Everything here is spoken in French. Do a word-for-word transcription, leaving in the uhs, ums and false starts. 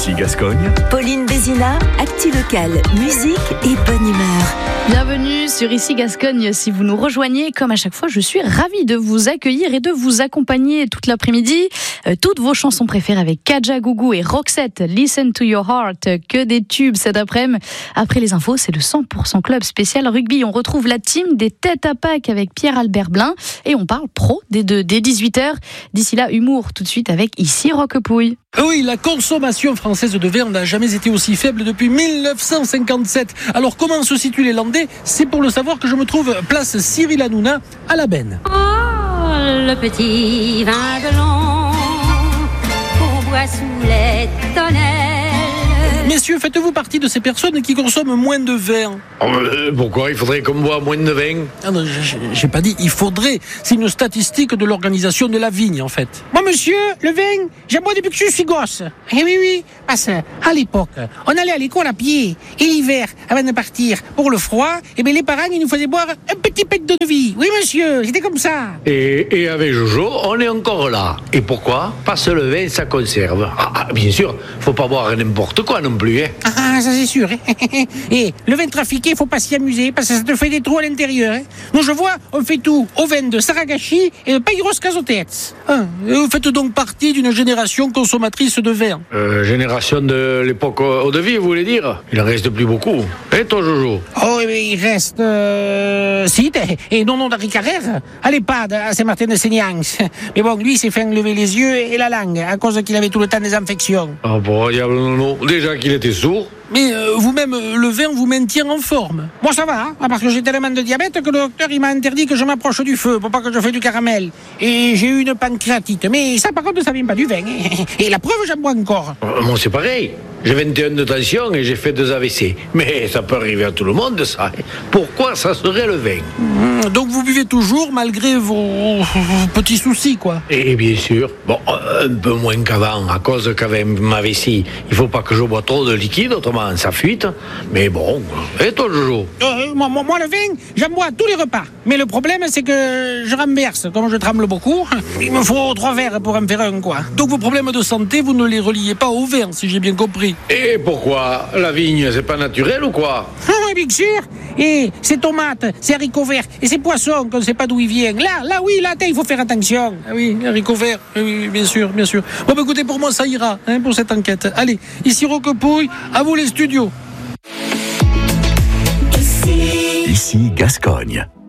Ici Gascogne. Pauline Bézina, actu locale, musique et bonne humeur. Bienvenue sur Ici Gascogne. Si vous nous rejoignez, comme à chaque fois, je suis ravie de vous accueillir et de vous accompagner toute l'après-midi. Euh, toutes vos chansons préférées avec Kaja Gougou et Roxette. Listen to your heart. Que des tubes cet après-midi. Après les infos, c'est le cent pour cent Club spécial rugby. On retrouve la team des Têtes à Pâques avec Pierre-Albert Blin et on parle pro dès, de, dès dix-huit heures. D'ici là, humour tout de suite avec Ici Roquepouille. Oui, la consommation française de verre n'a jamais été aussi faible depuis mille neuf cent cinquante-sept. Alors comment se situent les Landais ? C'est pour le savoir que je me trouve place Cyril Hanouna à la Benne. Oh, le petit vin de Long qu'on boit sous les tonnelles. Messieurs, faites-vous partie de ces personnes qui consomment moins de vin ? Oh, euh, pourquoi ? Il faudrait qu'on boive moins de vin ? Ah non, j'ai pas dit il faudrait. C'est une statistique de l'organisation de la vigne, en fait. Moi, monsieur, le vin, j'en bois depuis que je suis gosse. Eh oui, oui, parce qu'à l'époque, on allait à l'école à pied. Et l'hiver, avant de partir pour le froid, eh bien, les parents, ils nous faisaient boire un petit pet de vie. Oui, monsieur, c'était comme ça. Et, et avec Jojo, on est encore là. Et pourquoi ? Parce que le vin, ça conserve. Ah, ah, bien sûr, faut pas boire n'importe quoi non plus. Hein. Ah, ça c'est sûr. Et le vin trafiqué, faut pas s'y amuser, parce que ça te fait des trous à l'intérieur. Hein. Nous, je vois, on fait tout au vin de Saragashi et de Peiros Casotets. Ah, vous faites donc partie d'une génération consommatrice de vin. Euh, génération de l'époque eau de vie, vous voulez dire ? Il en reste plus beaucoup. Et toi, Jojo ? Oh, il reste... Euh, si, et non, non, d'Henri Carrère, à l'EHPAD, à Saint-Martin-de-Seignans. Mais bon, lui, il s'est fait enlever les yeux et la langue, à cause qu'il avait tout le temps des infections. Ah bon, diable, non, non. Déjà qu'il était sourd. Mais euh, vous-même, le vin vous maintient en forme. Moi, ça va, hein, parce que j'ai tellement de diabète que le docteur, il m'a interdit que je m'approche du feu pour pas que je fasse du caramel. Et j'ai eu une pancréatite. Mais ça, par contre, ça vient pas du vin. Et la preuve, j'en bois encore. Euh, moi, c'est pareil. J'ai vingt et un de tension et j'ai fait deux A V C. Mais ça peut arriver à tout le monde, ça. Pourquoi ça serait le vin ? Mmh, donc vous buvez toujours malgré vos, vos petits soucis, quoi. Et bien sûr. Bon, un peu moins qu'avant, à cause qu'avec ma vessie, il faut pas que je bois trop de liquide, autrement ça fuite. Mais bon. Et toi, Jojo ? euh, moi, moi, moi, le vin, j'en bois à tous les repas. Mais le problème, c'est que je renverse. Comme je tremble beaucoup, il me faut trois verres pour en faire un, quoi. Donc vos problèmes de santé, vous ne les reliez pas au vin, si j'ai bien compris. Et pourquoi ? La vigne, c'est pas naturel ou quoi ? Ah oui, bien sûr. Et ces tomates, ces haricots verts et ces poissons qu'on ne sait pas d'où ils viennent. Là, là, oui, là, il faut faire attention. Ah oui, haricots verts, oui, bien sûr, bien sûr. Bon, bah, écoutez, pour moi, ça ira, hein, pour cette enquête. Allez, ici Roquepouille, à vous les studios. Ici, Ici Gascogne.